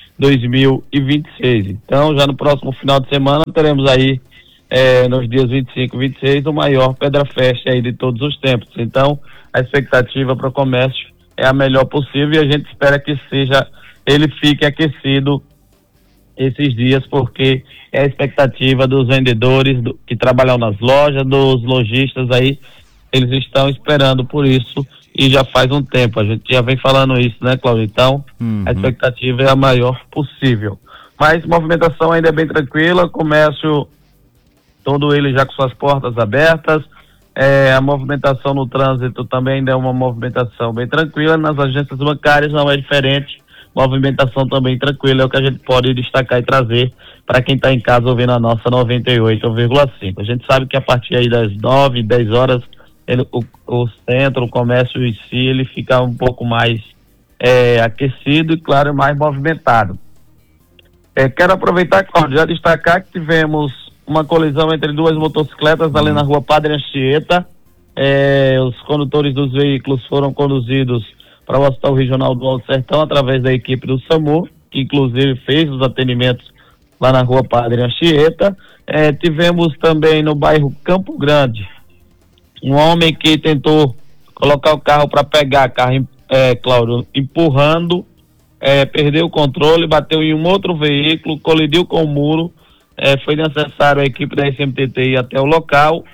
2026. Então, já no próximo final de semana, teremos aí, nos dias 25 e 26, o maior Pedra Fest aí de todos os tempos. Então, a expectativa para o comércio é a melhor possível e a gente espera que ele fique aquecido esses dias, porque é a expectativa dos vendedores que trabalham nas lojas, dos lojistas aí, eles estão esperando por isso e já faz um tempo, a gente já vem falando isso, né, Cláudio? Então, a expectativa é a maior possível. Mas movimentação ainda é bem tranquila, comércio, todo ele já com suas portas abertas, a movimentação no trânsito também ainda é uma movimentação bem tranquila, nas agências bancárias não é diferente, movimentação também tranquila, é o que a gente pode destacar e trazer para quem está em casa ouvindo a nossa 98,5. A gente sabe que a partir aí das 9, 10 horas, o centro, o comércio em si, ele fica um pouco mais aquecido e, claro, mais movimentado. Quero aproveitar, Cláudio, já destacar que tivemos uma colisão entre duas motocicletas ali na rua Padre Anchieta. Os condutores dos veículos foram conduzidos para o Hospital Regional do Alto Sertão através da equipe do SAMU, que inclusive fez os atendimentos lá na rua Padre Anchieta. Tivemos também no bairro Campo Grande um homem que tentou colocar o carro para pegar, Cláudio, empurrando, perdeu o controle, bateu em um outro veículo, colidiu com o muro. Foi necessário a equipe da SMTT ir até o local.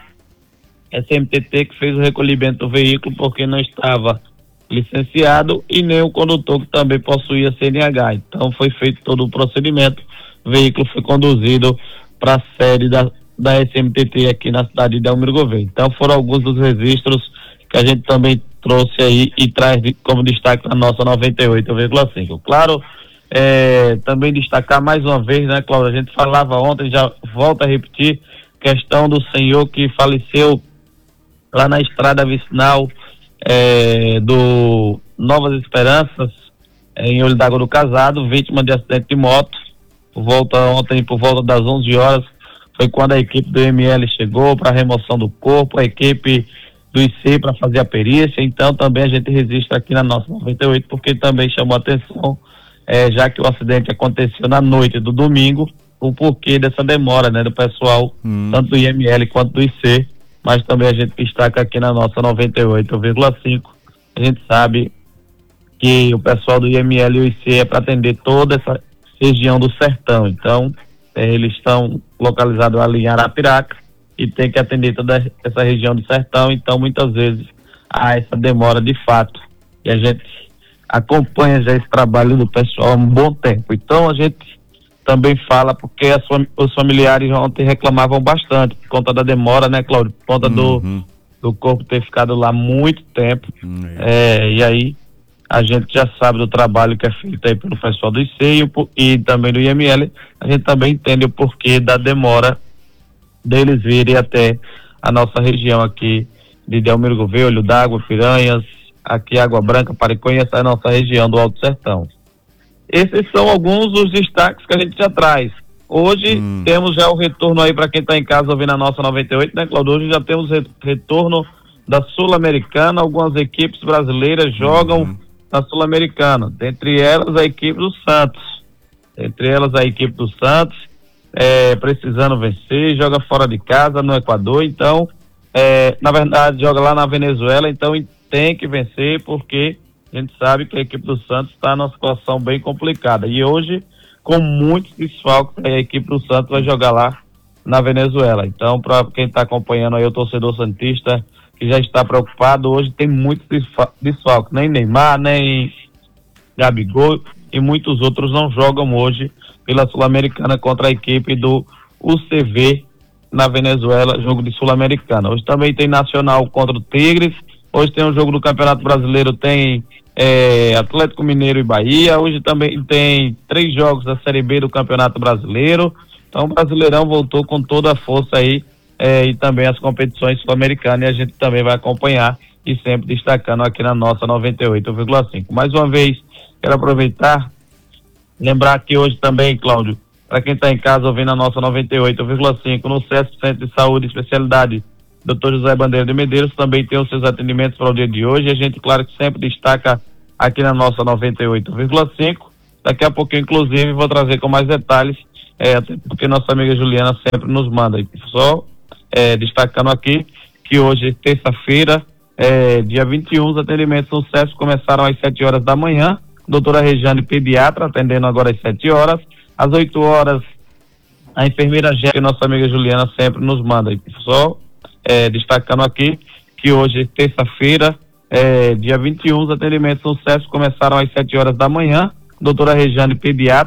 SMTT que fez o recolhimento do veículo porque não estava licenciado e nem o condutor que também possuía CNH. Então foi feito todo o procedimento, o veículo foi conduzido para a sede da SMTT aqui na cidade de Delmiro Gouveia. Então foram alguns dos registros que a gente também trouxe aí e traz como destaque na nossa 98,5. Claro, também destacar mais uma vez, né, Cláudio, a gente falava ontem, já volto a repetir, questão do senhor que faleceu lá na estrada vicinal do Novas Esperanças, em Olho d'Água do Casado, vítima de acidente de moto. Ontem por volta das 11 horas, foi quando a equipe do ML chegou para a remoção do corpo, a equipe do IC para fazer a perícia. Então também a gente registra aqui na nossa 98, porque também chamou a atenção, já que o acidente aconteceu na noite do domingo, o porquê dessa demora, né, do pessoal, tanto do IML quanto do IC, mas também a gente destaca aqui na nossa 98,5. A gente sabe que o pessoal do IML e o IC é para atender toda essa região do sertão, então eles estão localizados ali em Arapiraca e tem que atender toda essa região do sertão, então muitas vezes há essa demora de fato, e a gente acompanha já esse trabalho do pessoal há um bom tempo. Então a gente também fala porque os familiares ontem reclamavam bastante por conta da demora, né, Cláudio? Por conta do corpo ter ficado lá muito tempo. E aí a gente já sabe do trabalho que é feito aí pelo pessoal do IC e também do IML. A gente também entende o porquê da demora deles virem até a nossa região aqui de Delmiro Gouveia, Olho d'Água, Piranhas, aqui Água Branca, Pariconha, essa é a nossa região do Alto Sertão. Esses são alguns dos destaques que a gente já traz. Hoje temos já o retorno aí para quem está em casa ouvindo a nossa 98, né, Cláudio? Hoje já temos retorno da Sul-Americana, algumas equipes brasileiras jogam na Sul-Americana, dentre elas a equipe do Santos. Precisando vencer, joga fora de casa no Equador, então, na verdade, joga lá na Venezuela, então tem que vencer, porque a gente sabe que a equipe do Santos está numa situação bem complicada. E hoje, com muitos desfalques, a equipe do Santos vai jogar lá na Venezuela. Então, para quem está acompanhando aí o torcedor santista, que já está preocupado, hoje tem muitos desfalques. Nem Neymar, nem Gabigol e muitos outros não jogam hoje pela Sul-Americana contra a equipe do UCV na Venezuela, jogo de Sul-Americana. Hoje também tem Nacional contra o Tigres. Hoje tem um jogo do Campeonato Brasileiro, tem Atlético Mineiro e Bahia. Hoje também tem 3 jogos da Série B do Campeonato Brasileiro. Então o Brasileirão voltou com toda a força aí, e também as competições sul-americanas, e a gente também vai acompanhar e sempre destacando aqui na nossa 98,5. Mais uma vez, quero aproveitar, lembrar que hoje também, Cláudio, para quem está em casa ouvindo a nossa 98,5 no CESP Centro de Saúde Especialidade Dr. José Bandeira de Medeiros, também tem os seus atendimentos para o dia de hoje. A gente, claro que sempre destaca aqui na nossa 98,5. Daqui a pouquinho, inclusive, vou trazer com mais detalhes, até porque nossa amiga Juliana sempre nos manda. Só destacando aqui que hoje, terça-feira, dia 21, os atendimentos no CESP começaram às 7 horas da manhã. Doutora Regiane, pediatra, atendendo agora às 7 horas. Às 8 horas, a enfermeira Jéssica, que nossa amiga Juliana sempre nos manda. Só destacando aqui que hoje, terça-feira, dia 21, os atendimentos no CESP começaram às 7 horas da manhã. Doutora Regiane, pediatra.